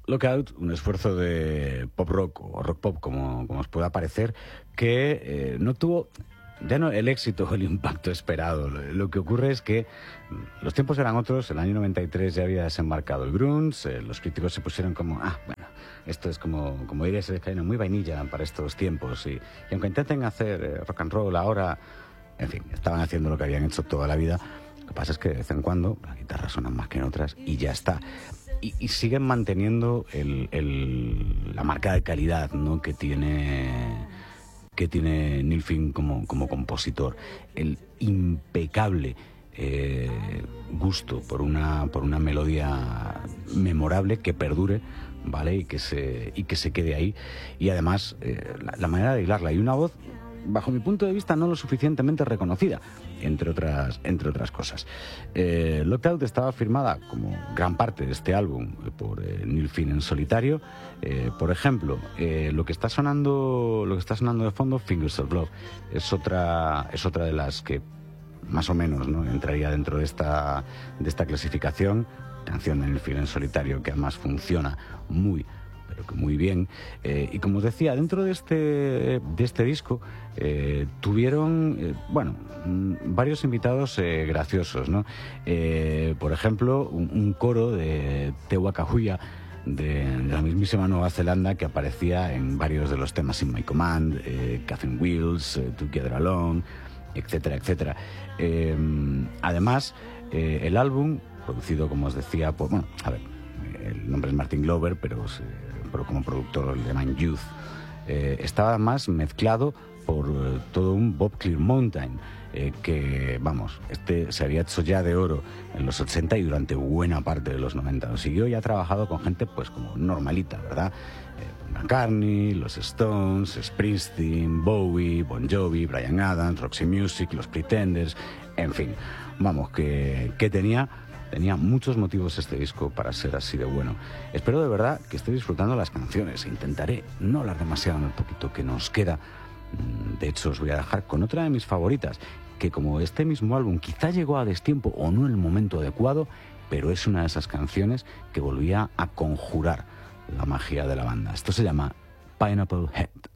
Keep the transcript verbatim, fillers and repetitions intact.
Lookout, un esfuerzo de pop rock o rock pop, como, como os pueda parecer, que eh, no tuvo ya no el éxito o el impacto esperado. Lo, lo que ocurre es que los tiempos eran otros, el año noventa y tres ya había desembarcado el grunge, eh, los críticos se pusieron como, ah, bueno, esto es como, como diría ese caíno, muy vainilla para estos tiempos, y, y aunque intenten hacer eh, rock and roll ahora, en fin, estaban haciendo lo que habían hecho toda la vida. Lo que pasa es que de vez en cuando las guitarras suenan más que en otras y ya está. Y, y siguen manteniendo el, el, la marca de calidad, ¿no?, que tiene, que tiene Neil Finn como, como compositor. El impecable eh, gusto por una, por una melodía memorable que perdure, ¿vale? Y que se, y que se quede ahí. Y además, eh, la, la manera de hilarla. Y una voz, bajo mi punto de vista, no lo suficientemente reconocida, entre otras, entre otras cosas. Eh, Lookout estaba firmada, como gran parte de este álbum, por eh, Neil Finn en solitario. Eh, por ejemplo, eh, lo que está sonando, lo que está sonando de fondo, Fingers of Love, es otra, es otra de las que más o menos, ¿no?, entraría dentro de esta, de esta clasificación. Canción de Neil Finn en solitario que además funciona muy, pero que muy bien. Eh, y como os decía, dentro de este, de este disco eh, tuvieron, eh, bueno, mm, varios invitados eh, graciosos, ¿no? Eh, por ejemplo, un, un coro de Te Wakahuia, de, de la mismísima Nueva Zelanda, que aparecía en varios de los temas In My Command, eh, Catherine Wheels, eh, Together Alone, etcétera, etcétera. Eh, además, eh, el álbum, producido, como os decía, por, bueno, a ver, el nombre es Martin Glover, pero, pero como productor le llaman Youth. Eh, estaba más mezclado por eh, todo un Bob Clearmountain, eh, que, vamos, este se había hecho ya de oro en los ochenta y durante buena parte de los noventa. Lo siguió y ha trabajado con gente, pues, como normalita, ¿verdad? Eh, McCartney, los Stones, Springsteen, Bowie, Bon Jovi, Bryan Adams, Roxy Music, los Pretenders, en fin, vamos, que, que tenía... Tenía muchos motivos este disco para ser así de bueno. Espero de verdad que estéis disfrutando las canciones. Intentaré no hablar demasiado en el poquito que nos queda. De hecho, os voy a dejar con otra de mis favoritas, que como este mismo álbum quizá llegó a destiempo o no en el momento adecuado, pero es una de esas canciones que volvía a conjurar la magia de la banda. Esto se llama Pineapple Head.